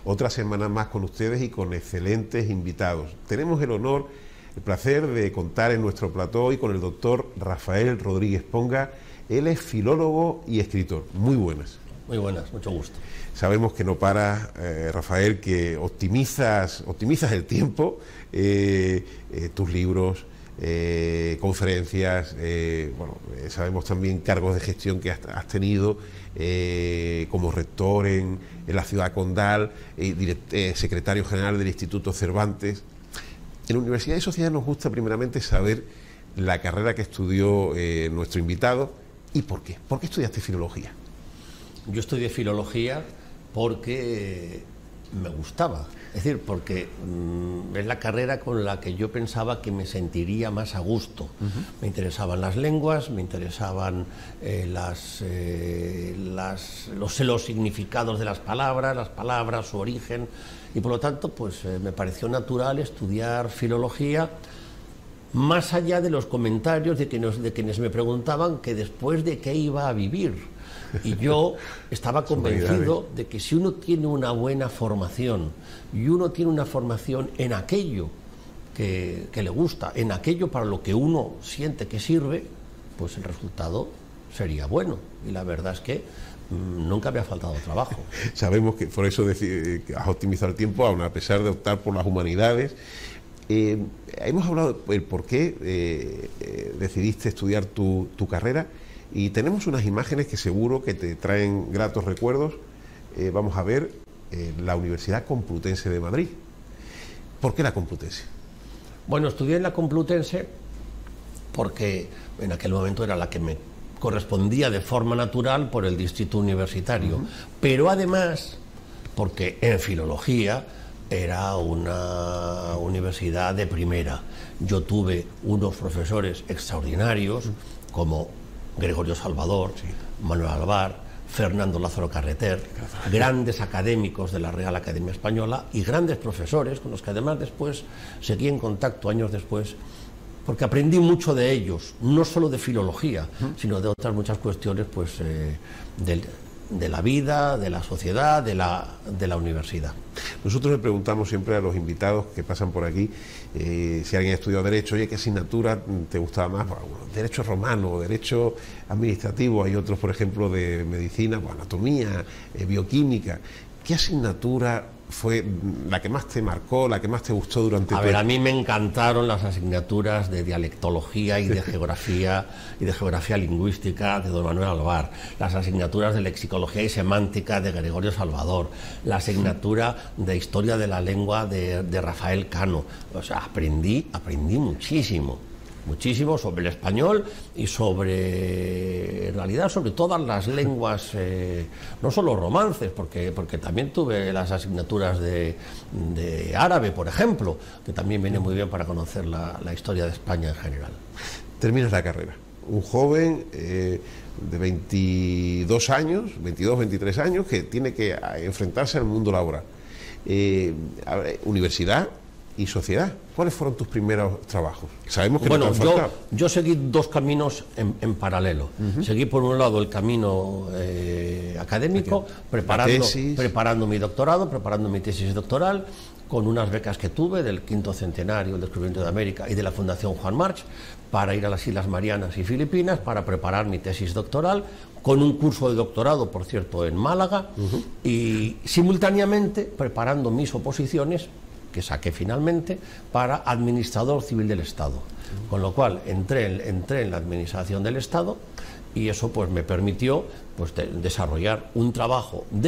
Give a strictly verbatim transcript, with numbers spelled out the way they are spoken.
otra semana más con ustedes y con excelentes invitados. Tenemos el honor, el placer de contar en nuestro plató hoy con el doctor Rafael Rodríguez Ponga. Él es filólogo y escritor. Muy buenas. Muy buenas, mucho gusto. Sabemos que no paras, eh, Rafael, que optimizas, optimizas el tiempo, eh, eh, tus libros, eh, conferencias, eh, bueno, eh, sabemos también cargos de gestión que has, has tenido eh, como rector en, en la ciudad condal, eh, direct, eh, secretario general del Instituto Cervantes. En la Universidad de Sociedad nos gusta primeramente saber la carrera que estudió eh, nuestro invitado y por qué. ¿Por qué estudiaste filología? Yo estudié filología porque me gustaba, es decir, porque mmm, es la carrera con la que yo pensaba que me sentiría más a gusto. Uh-huh. Me interesaban las lenguas, me interesaban eh, las, eh, las, los, los significados de las palabras, las palabras, su origen, y por lo tanto pues eh, me pareció natural estudiar filología, más allá de los comentarios de quienes, de quienes me preguntaban que después de qué iba a vivir. Y yo estaba convencido de que si uno tiene una buena formación y uno tiene una formación en aquello que, que le gusta, en aquello para lo que uno siente que sirve, pues el resultado sería bueno. Y la verdad es que mmm, nunca me ha faltado trabajo. Sabemos que por eso que has optimizado el tiempo, aun a pesar de optar por las humanidades. Eh, hemos hablado del por qué eh, eh, decidiste estudiar tu, tu carrera. Y tenemos unas imágenes que seguro que te traen gratos recuerdos. Eh, vamos a ver eh, la Universidad Complutense de Madrid. ¿Por qué la Complutense? Bueno, estudié en la Complutense porque en aquel momento era la que me correspondía de forma natural por el distrito universitario. Uh-huh. Pero además porque en filología era una universidad de primera. Yo tuve unos profesores extraordinarios como Gregorio Salvador, sí. Manuel Alvar, Fernando Lázaro Carreter, grandes académicos de la Real Academia Española y grandes profesores con los que además después seguí en contacto años después, porque aprendí mucho de ellos, no solo de filología, ¿Mm? sino de otras muchas cuestiones pues, eh, del, de la vida, de la sociedad, de la, de la universidad. Nosotros le preguntamos siempre a los invitados que pasan por aquí eh, si alguien ha estudiado Derecho, oye, ¿qué asignatura te gustaba más? Bueno, derecho romano, Derecho administrativo, hay otros, por ejemplo, de Medicina, pues, Anatomía, eh, Bioquímica. ¿Qué asignatura fue la que más te marcó, la que más te gustó durante A ver, a mí me encantaron las asignaturas de dialectología y de geografía y de geografía lingüística de don Manuel Alvar, las asignaturas de lexicología y semántica de Gregorio Salvador, la asignatura de historia de la lengua de, de Rafael Cano. O sea, aprendí, aprendí muchísimo. muchísimo sobre el español y sobre, en realidad, sobre todas las lenguas, eh, no solo romances, porque, porque también tuve las asignaturas de, de árabe, por ejemplo, que también viene muy bien para conocer la, la historia de España en general. Terminas la carrera, un joven eh, de veintidós años, veintidós, veintitrés años, que tiene que enfrentarse al mundo laboral. Eh, a ver, universidad y sociedad. ¿Cuáles fueron tus primeros trabajos? Sabemos que bueno, no te han yo, faltado. yo seguí dos caminos en, en paralelo. Uh-huh. Seguí por un lado el camino eh, académico, preparando, preparando mi doctorado, preparando mi tesis doctoral, con unas becas que tuve del quinto centenario del descubrimiento de América y de la Fundación Juan March, para ir a las Islas Marianas y Filipinas, para preparar mi tesis doctoral, con un curso de doctorado, por cierto, en Málaga, uh-huh. y simultáneamente preparando mis oposiciones, que saqué finalmente, para administrador civil del Estado. Con lo cual entré, entré en la administración del Estado y eso pues me permitió pues, de, desarrollar un trabajo de